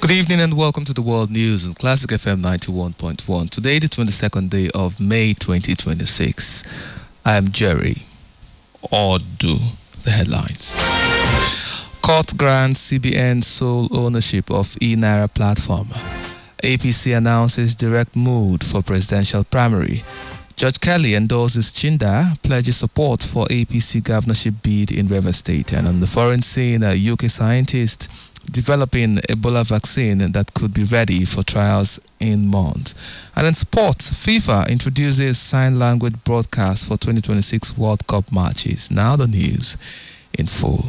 Good evening and welcome to the World News on Classic FM 91.1. Today, the 22nd day of May 2026. I am Jerry. Odu. The headlines. Court grants CBN sole ownership of eNaira platform. APC announces direct mode for presidential primary. Judge Kelly endorses Chinda, pledges support for APC governorship bid in Rivers State. And on the foreign scene, a UK scientist developing Ebola vaccine that could be ready for trials in months. And in sports, FIFA introduces sign language broadcast for 2026 World Cup matches. Now the news in full.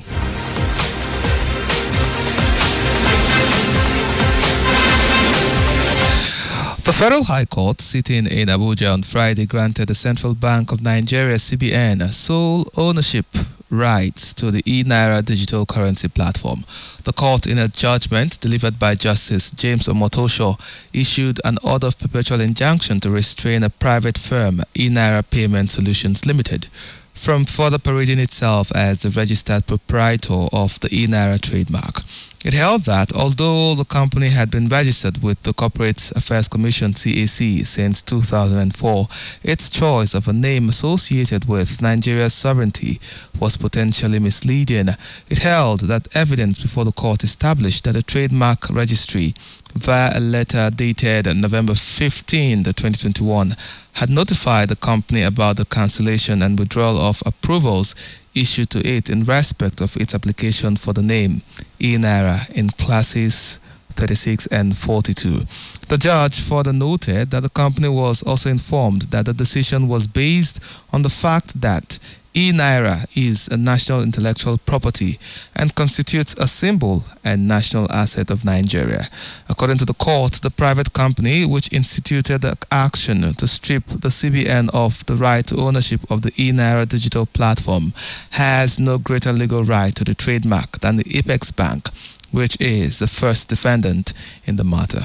The Federal High Court, sitting in Abuja on Friday, granted the Central Bank of Nigeria, CBN, sole ownership rights to the eNaira digital currency platform. The court, in a judgment delivered by Justice James Omotosho, issued an order of perpetual injunction to restrain a private firm, eNaira Payment Solutions Limited, from further parading itself as the registered proprietor of the eNaira trademark. It held that although the company had been registered with the Corporate Affairs Commission (CAC) since 2004, its choice of a name associated with Nigeria's sovereignty was potentially misleading. It held that evidence before the court established that the trademark registry, via a letter dated November 15, 2021, had notified the company about the cancellation and withdrawal of approvals issued to it in respect of its application for the name eNaira in classes 36 and 42. The judge further noted that the company was also informed that the decision was based on the fact that eNaira is a national intellectual property and constitutes a symbol and national asset of Nigeria. According to the court, the private company which instituted the action to strip the CBN of the right to ownership of the eNaira digital platform has no greater legal right to the trademark than the Apex Bank, which is the first defendant in the matter.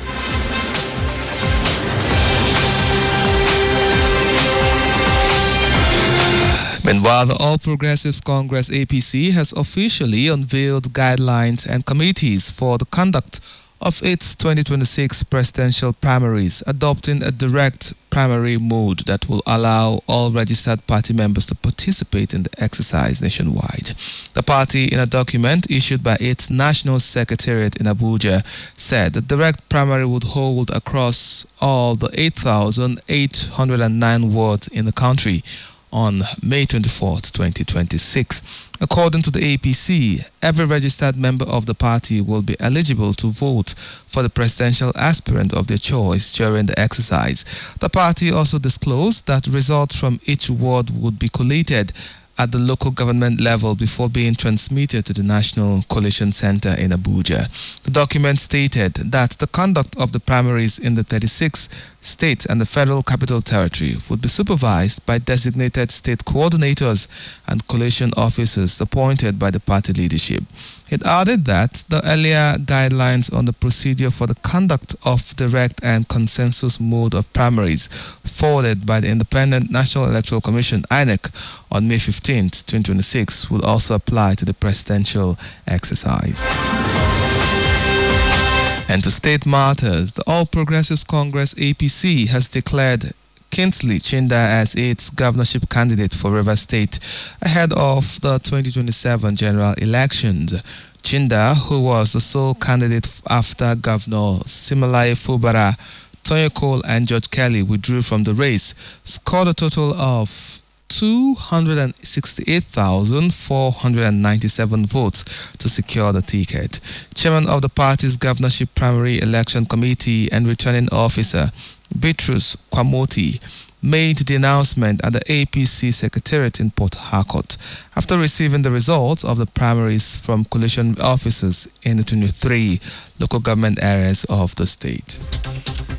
Meanwhile, the All Progressives Congress (APC) has officially unveiled guidelines and committees for the conduct of its 2026 presidential primaries, adopting a direct primary mode that will allow all registered party members to participate in the exercise nationwide. The party, in a document issued by its National Secretariat in Abuja, said the direct primary would hold across all the 8,809 wards in the country on May 24, 2026. According to the APC, every registered member of the party will be eligible to vote for the presidential aspirant of their choice during the exercise. The party also disclosed that results from each ward would be collated at the local government level before being transmitted to the National Collation Center in Abuja. The document stated that the conduct of the primaries in the 36 states and the Federal Capital Territory would be supervised by designated state coordinators and collation officers appointed by the party leadership. It added that the earlier guidelines on the procedure for the conduct of direct and consensus mode of primaries forwarded by the Independent National Electoral Commission (INEC) on May 15, 2026 will also apply to the presidential exercise. And to state matters, the All Progressives Congress (APC) has declared Kingsley Chinda as its governorship candidate for Rivers State ahead of the 2027 general elections. Chinda, who was the sole candidate after Governor Siminalayi Fubara, Toyin Cole and Judge Kelly withdrew from the race, scored a total of 268,497 votes to secure the ticket. Chairman of the party's governorship primary election committee and returning officer, Bitrus Kwamoti, made the announcement at the APC Secretariat in Port Harcourt after receiving the results of the primaries from coalition officers in the 23 local government areas of the state.